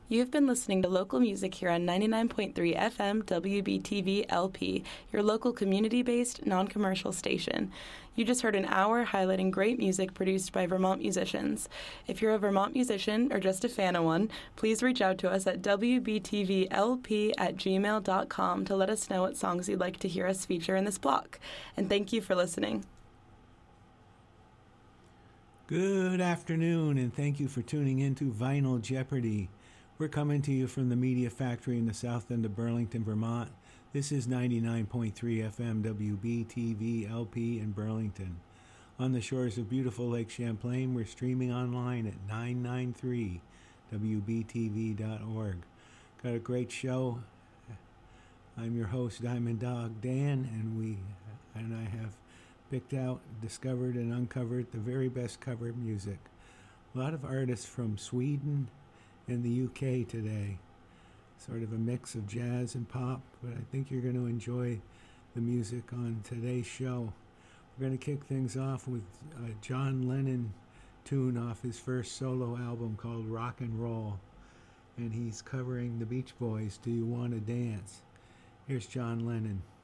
You've been listening to local music here on 99.3 FM WBTV LP, your local community-based, non-commercial station. You just heard an hour highlighting great music produced by Vermont musicians. If you're a Vermont musician or just a fan of one, please reach out to us at wbtvlp@gmail.com to let us know what songs you'd like to hear us feature in this block. And thank you for listening. Good afternoon, and thank you for tuning in to Vinyl Jeopardy. We're coming to you from the Media Factory in the south end of Burlington, Vermont. This is 99.3 FM WBTV LP in Burlington. On the shores of beautiful Lake Champlain, we're streaming online at 993wbtv.org. Got a great show. I'm your host, Diamond Dog Dan, and I have picked out, discovered, and uncovered the very best cover music. A lot of artists from Sweden and the UK today. Sort of a mix of jazz and pop, but I think you're going to enjoy the music on today's show. We're going to kick things off with a John Lennon tune off his first solo album called Rock and Roll, and he's covering the Beach Boys' Do You Want to Dance? Here's John Lennon.